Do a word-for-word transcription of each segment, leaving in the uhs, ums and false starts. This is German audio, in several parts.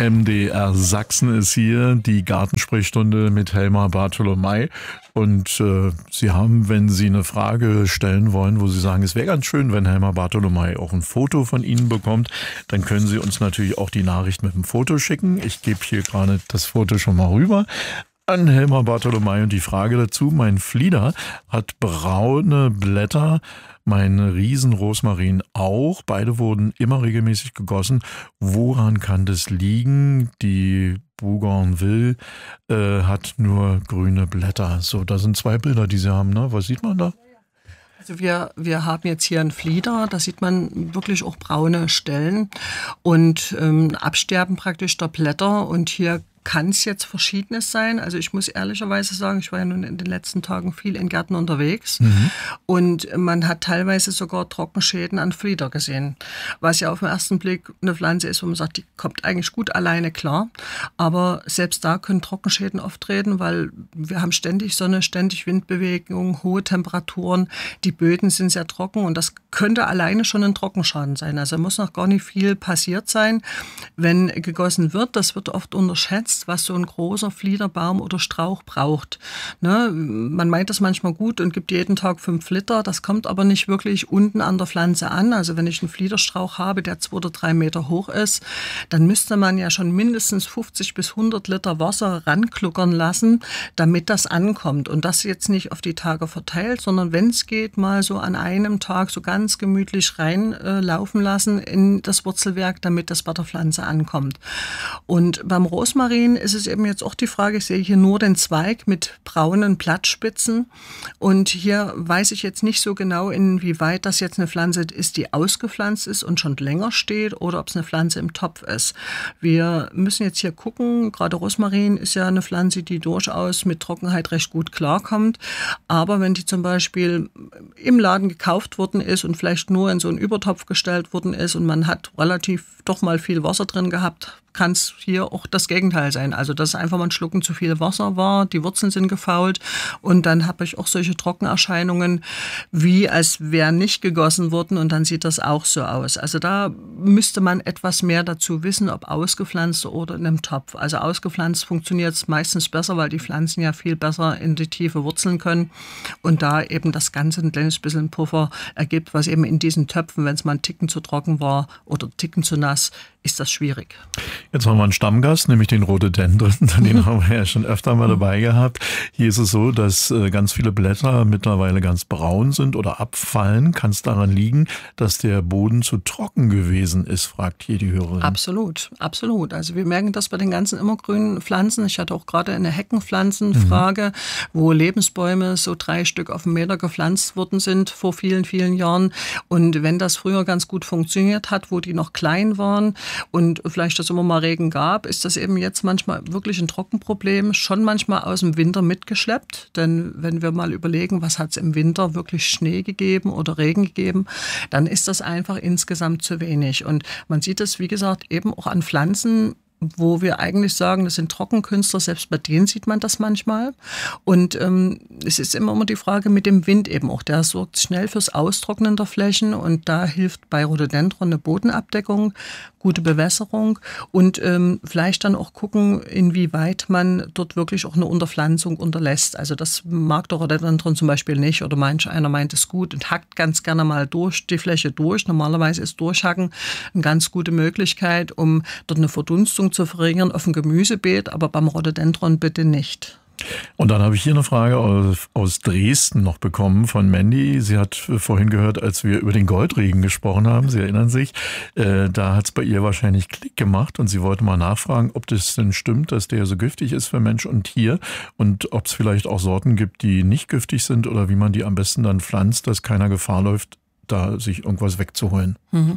M D R Sachsen ist hier, die Gartensprechstunde mit Helma Bartholomei. Und äh, Sie haben, wenn Sie eine Frage stellen wollen, wo Sie sagen, es wäre ganz schön, wenn Helma Bartholomei auch ein Foto von Ihnen bekommt, dann können Sie uns natürlich auch die Nachricht mit dem Foto schicken. Ich gebe hier gerade das Foto schon mal rüber an Helma Bartholomei und die Frage dazu: Mein Flieder hat braune Blätter, mein Riesenrosmarin auch. Beide wurden immer regelmäßig gegossen. Woran kann das liegen? Die Bougainville äh, hat nur grüne Blätter. So, da sind zwei Bilder, die Sie haben, ne? Was sieht man da? Also wir, wir haben jetzt hier einen Flieder, da sieht man wirklich auch braune Stellen und ähm, Absterben praktisch der Blätter. Und hier kann es jetzt Verschiedenes sein. Also ich muss ehrlicherweise sagen, ich war ja nun in den letzten Tagen viel in Gärten unterwegs mhm. und man hat teilweise sogar Trockenschäden an Flieder gesehen. Was ja auf den ersten Blick eine Pflanze ist, wo man sagt, die kommt eigentlich gut alleine klar. Aber selbst da können Trockenschäden auftreten, weil wir haben ständig Sonne, ständig Windbewegung, hohe Temperaturen. Die Böden sind sehr trocken und das könnte alleine schon ein Trockenschaden sein. Also muss noch gar nicht viel passiert sein, wenn gegossen wird. Das wird oft unterschätzt, was so ein großer Fliederbaum oder Strauch braucht. Ne? Man meint das manchmal gut und gibt jeden Tag fünf Liter. Das kommt aber nicht wirklich unten an der Pflanze an. Also wenn ich einen Fliederstrauch habe, der zwei oder drei Meter hoch ist, dann müsste man ja schon mindestens fünfzig bis hundert Liter Wasser rankluckern lassen, damit das ankommt. Und das jetzt nicht auf die Tage verteilt, sondern wenn es geht, mal so an einem Tag so ganz gemütlich reinlaufen äh, lassen in das Wurzelwerk, damit das bei der Pflanze ankommt. Und beim Rosmarin ist es eben jetzt auch die Frage, ich sehe hier nur den Zweig mit braunen Blattspitzen und hier weiß ich jetzt nicht so genau, inwieweit das jetzt eine Pflanze ist, die ausgepflanzt ist und schon länger steht oder ob es eine Pflanze im Topf ist. Wir müssen jetzt hier gucken, gerade Rosmarin ist ja eine Pflanze, die durchaus mit Trockenheit recht gut klarkommt, aber wenn die zum Beispiel im Laden gekauft worden ist und vielleicht nur in so einen Übertopf gestellt worden ist und man hat relativ doch mal viel Wasser drin gehabt, kann es hier auch das Gegenteil sein. Also dass einfach mal ein Schlucken zu viel Wasser war, die Wurzeln sind gefault und dann habe ich auch solche Trockenerscheinungen, wie als wäre nicht gegossen worden und dann sieht das auch so aus. Also da müsste man etwas mehr dazu wissen, ob ausgepflanzt oder in einem Topf. Also ausgepflanzt funktioniert es meistens besser, weil die Pflanzen ja viel besser in die Tiefe wurzeln können und da eben das Ganze ein kleines bisschen Puffer ergibt, was eben in diesen Töpfen, wenn es mal ein Ticken zu trocken war oder ein Ticken zu nass, ist das schwierig. Jetzt haben wir einen Stammgast, nämlich den Rhododendron. Den haben wir ja schon öfter mal dabei gehabt. Hier ist es so, dass ganz viele Blätter mittlerweile ganz braun sind oder abfallen. Kann es daran liegen, dass der Boden zu trocken gewesen ist, fragt hier die Hörerin. Absolut, absolut. Also wir merken das bei den ganzen immergrünen Pflanzen. Ich hatte auch gerade eine Heckenpflanzenfrage, mhm. wo Lebensbäume so drei Stück auf einen Meter gepflanzt worden sind vor vielen, vielen Jahren. Und wenn das früher ganz gut funktioniert hat, wo die noch klein waren, und vielleicht, dass immer mal Regen gab, ist das eben jetzt manchmal wirklich ein Trockenproblem, schon manchmal aus dem Winter mitgeschleppt. Denn wenn wir mal überlegen, was hat es im Winter wirklich Schnee gegeben oder Regen gegeben, dann ist das einfach insgesamt zu wenig. Und man sieht es, wie gesagt, eben auch an Pflanzen, wo wir eigentlich sagen, das sind Trockenkünstler, selbst bei denen sieht man das manchmal. Und ähm, es ist immer immer die Frage mit dem Wind eben auch. Der sorgt schnell fürs Austrocknen der Flächen und da hilft bei Rhododendron eine Bodenabdeckung, gute Bewässerung und ähm, vielleicht dann auch gucken, inwieweit man dort wirklich auch eine Unterpflanzung unterlässt. Also das mag der Rhododendron zum Beispiel nicht oder manch einer meint es gut und hackt ganz gerne mal durch die Fläche durch. Normalerweise ist Durchhacken eine ganz gute Möglichkeit, um dort eine Verdunstung zu verringern auf dem Gemüsebeet, aber beim Rhododendron bitte nicht. Und dann habe ich hier eine Frage aus, aus Dresden noch bekommen von Mandy. Sie hat vorhin gehört, als wir über den Goldregen gesprochen haben, Sie erinnern sich, äh, da hat es bei ihr wahrscheinlich Klick gemacht und sie wollte mal nachfragen, ob das denn stimmt, dass der so giftig ist für Mensch und Tier und ob es vielleicht auch Sorten gibt, die nicht giftig sind oder wie man die am besten dann pflanzt, dass keiner Gefahr läuft, da sich irgendwas wegzuholen.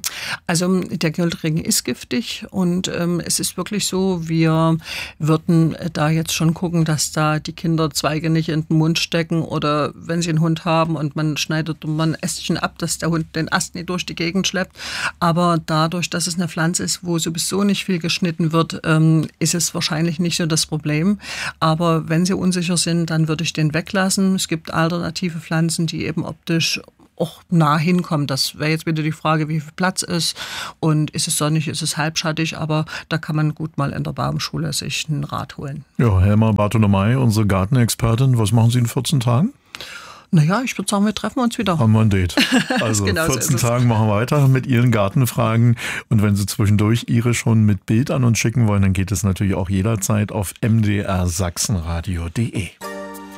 Also der Goldregen ist giftig und ähm, es ist wirklich so, wir würden da jetzt schon gucken, dass da die Kinder Zweige nicht in den Mund stecken oder wenn sie einen Hund haben und man schneidet mal ein Ästchen ab, dass der Hund den Ast nicht durch die Gegend schleppt. Aber dadurch, dass es eine Pflanze ist, wo sowieso nicht viel geschnitten wird, ähm, ist es wahrscheinlich nicht so das Problem. Aber wenn sie unsicher sind, dann würde ich den weglassen. Es gibt alternative Pflanzen, die eben optisch auch nah hinkommt. Das wäre jetzt wieder die Frage, wie viel Platz ist und ist es sonnig, ist es halbschattig, aber da kann man gut mal in der Baumschule sich ein Rad holen. Ja, Helma Bartolomei, unsere Gartenexpertin, was machen Sie in vierzehn Tagen? Naja, ich würde sagen, wir treffen uns wieder. Haben wir ein Date. Also genau vierzehn so Tagen machen wir weiter mit Ihren Gartenfragen. Und wenn Sie zwischendurch Ihre schon mit Bild an uns schicken wollen, dann geht es natürlich auch jederzeit auf m d r sachsenradio punkt d e.